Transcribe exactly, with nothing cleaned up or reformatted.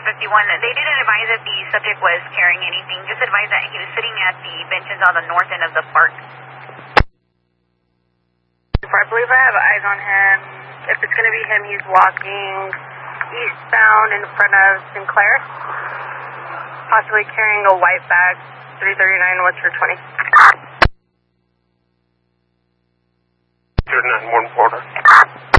fifty-one. They didn't advise if the subject was carrying anything. Just advise that he was sitting at the benches on the north end of the park. I believe I have eyes on him. If it's going to be him, he's walking eastbound in front of Sinclair, possibly carrying a white bag, three thirty-nine West Route twenty. nine one Florida.